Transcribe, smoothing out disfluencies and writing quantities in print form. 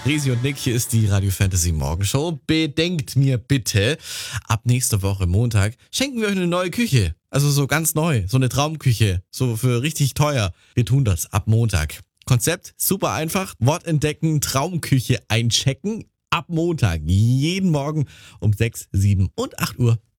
Resi und Nick, hier ist die Radio Fantasy Morgenshow. Bedenkt mir bitte, ab nächste Woche Montag schenken wir euch eine neue Küche. Also so ganz neu, so eine Traumküche, so für richtig teuer. Wir tun das ab Montag. Konzept super einfach, Wort entdecken, Traumküche einchecken. Ab Montag, jeden Morgen um 6, 7 und 8 Uhr.